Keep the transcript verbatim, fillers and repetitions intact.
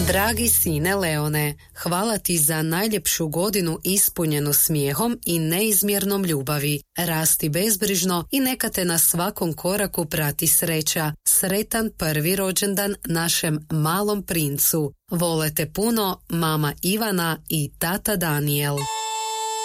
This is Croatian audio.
Dragi sine Leone, hvala ti za najljepšu godinu ispunjenu smijehom i neizmjernom ljubavi. Rasti bezbrižno i neka te na svakom koraku prati sreća. Sretan prvi rođendan našem malom princu. Vole te puno, mama Ivana i tata Daniel.